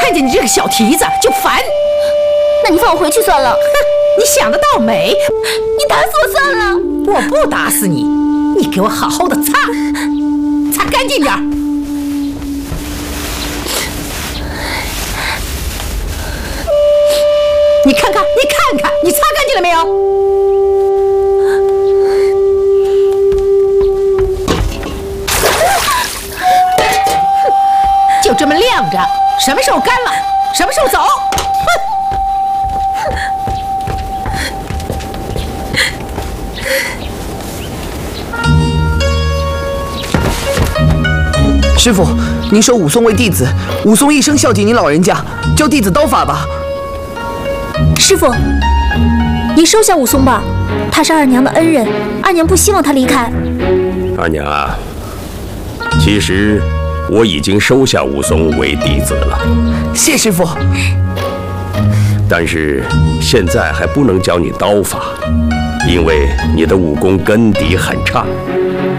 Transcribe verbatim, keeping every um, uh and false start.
看见你这个小蹄子就烦。 那你放我回去算了。 哼，你想得倒美！ 你打死我算了。 我不打死你，你给我好好的擦，擦干净点儿。你看看，你看看，你擦干净了没有？就这么晾着，什么时候干了，什么时候走。 师傅，您收武松为弟子，武松一生孝敬您老人家，教弟子刀法吧。 师傅，您收下武松吧，他是二娘的恩人，二娘不希望他离开。 二娘啊，其实我已经收下武松为弟子了。 谢师傅。 但是现在还不能教你刀法，因为你的武功根底很差。